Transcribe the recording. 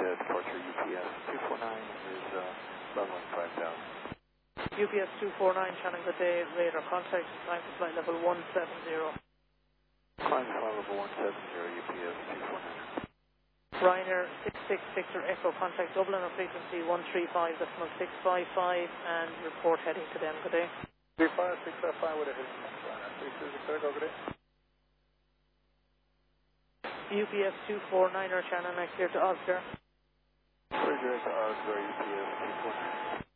departure UPS 249 is leveling 5000. UPS 249, Shannon, good day, radar contact, climb to flight level 170. Climb to flight level 170, UPS 249. Ryanair 66 Victor Echo, contact Dublin on frequency 135.655 and report heading to them, good day. 35655 with a heading to Ryanair 36 Victor Echo, good day. UPS 249, Shannon, I clear to Oscar. Clear to Oscar, UPS 249.